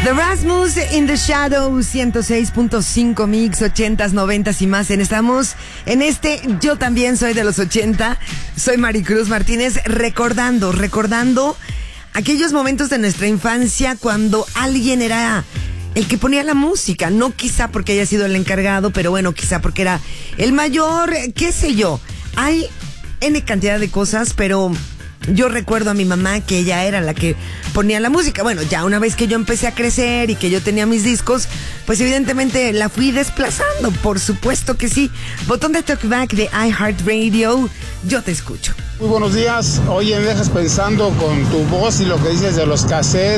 The Rasmus in the Shadows, 106.5 mix, 80s, 90s y más. Estamos en Yo también soy de los 80. Soy Maricruz Martínez, recordando aquellos momentos de nuestra infancia cuando alguien era el que ponía la música. No quizá porque haya sido el encargado, pero bueno, quizá porque era el mayor, qué sé yo. Hay N cantidad de cosas, pero yo recuerdo a mi mamá que ella era la que ponía la música. Bueno, ya una vez que yo empecé a crecer y que yo tenía mis discos, pues evidentemente la fui desplazando, por supuesto que sí. Botón de talkback de iHeartRadio, yo te escucho. Muy buenos días. Oye, me dejas pensando con tu voz y lo que dices de los cassettes.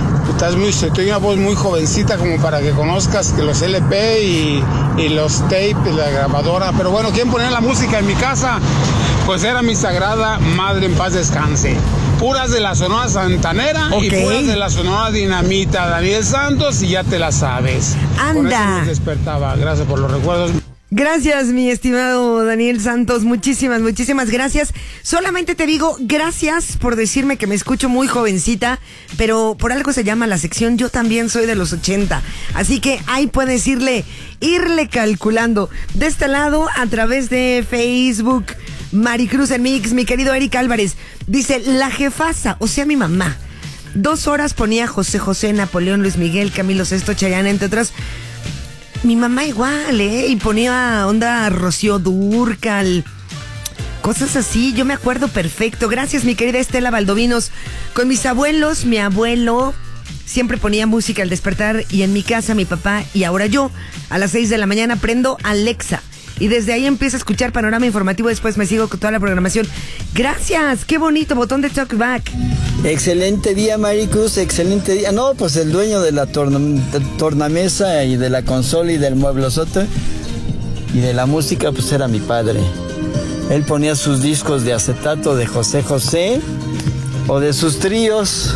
Te una voz muy jovencita como para que conozcas que los LP y los tapes, la grabadora. Pero bueno, ¿quién ponía la música en mi casa? Pues era mi sagrada madre, en paz descanse. Puras de la Sonora Santanera, okay, y puras de la Sonora Dinamita, Daniel Santos, y ya te la sabes. Anda. Con eso nos despertaba. Gracias por los recuerdos. Gracias, mi estimado Daniel Santos, muchísimas gracias. Solamente te digo gracias por decirme que me escucho muy jovencita, pero por algo se llama la sección Yo también soy de los 80, así que ahí puedes irle calculando. De este lado, a través de Facebook, Maricruz en Mix, mi querido Eric Álvarez, dice, la jefasa, o sea mi mamá, 2 horas ponía José José, Napoleón, Luis Miguel, Camilo Sesto, Chayanne, entre otras. Mi mamá igual, y ponía onda Rocío Dúrcal, cosas así, yo me acuerdo perfecto. Gracias, mi querida Estela Valdovinos. Con mis abuelos, mi abuelo siempre ponía música al despertar, y en mi casa mi papá, y ahora yo, a las 6 de la mañana prendo Alexa, y desde ahí empiezo a escuchar Panorama Informativo, después me sigo con toda la programación. Gracias, qué bonito, botón de talkback. Excelente día, Maricruz, excelente día. No, pues el dueño de la tornamesa y de la consola y del mueblozote y de la música, pues era mi padre. Él ponía sus discos de acetato de José José o de sus tríos.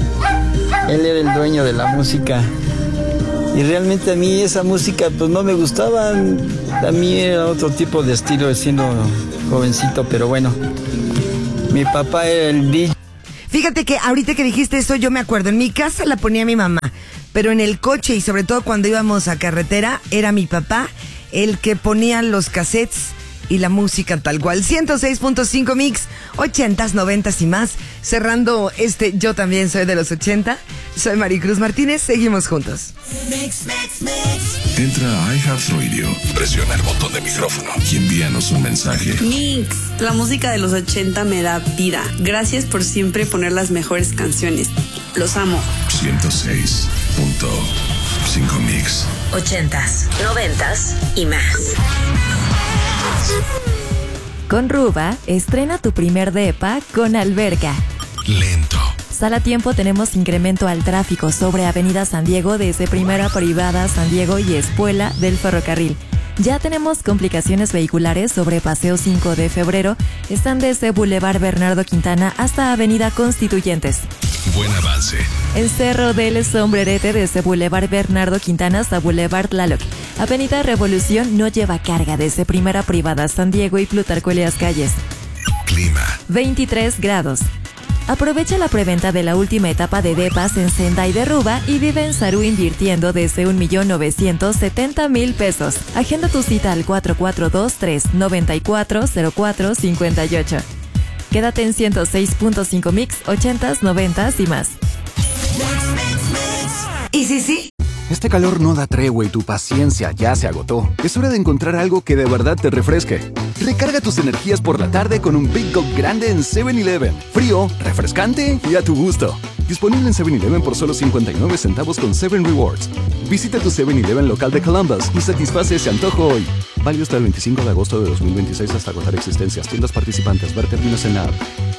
Él era el dueño de la música. Y realmente a mí esa música pues no me gustaba. A mí era otro tipo de estilo siendo jovencito, pero bueno. Mi papá era el DJ. Fíjate que ahorita que dijiste eso, yo me acuerdo, en mi casa la ponía mi mamá, pero en el coche y sobre todo cuando íbamos a carretera, era mi papá el que ponía los cassettes y la música tal cual. 106.5 mix, 80s, 90s y más. Cerrando Yo también soy de los 80. Soy Maricruz Martínez, seguimos juntos. Entra a iHeartRadio, presiona el botón de micrófono y envíanos un mensaje. Mix, la música de los 80 me da vida. Gracias por siempre poner las mejores canciones. Los amo. 106.5 mix. 80s, 90s y más. Con Ruba, estrena tu primer depa con alberca. Lento. Sal a tiempo, tenemos incremento al tráfico sobre Avenida San Diego desde Primera Privada San Diego y Espuela del Ferrocarril. Ya tenemos complicaciones vehiculares sobre Paseo 5 de Febrero. Están desde Boulevard Bernardo Quintana hasta Avenida Constituyentes. Buen avance. En Cerro del Sombrerete desde Boulevard Bernardo Quintana hasta Boulevard Tlaloc. Avenida Revolución no lleva carga desde Primera Privada San Diego y Plutarco Elías Calles. Clima. 23 grados. Aprovecha la preventa de la última etapa de depas en Sendai de Ruba y vive en Sarú invirtiendo desde 1,970,000 pesos. Agenda tu cita al 4423-940458. Quédate en 106.5 mix, 80s, 90s y más. ¿Y sí? Este calor no da tregua y tu paciencia ya se agotó. Es hora de encontrar algo que de verdad te refresque. Recarga tus energías por la tarde con un Big Gulp grande en 7-Eleven. Frío, refrescante y a tu gusto. Disponible en 7-Eleven por solo 59 centavos con 7 Rewards. Visita tu 7-Eleven local de Columbus y satisface ese antojo hoy. Válido hasta el 25 de agosto de 2026 hasta agotar existencias. Tiendas participantes. Ver términos en la app.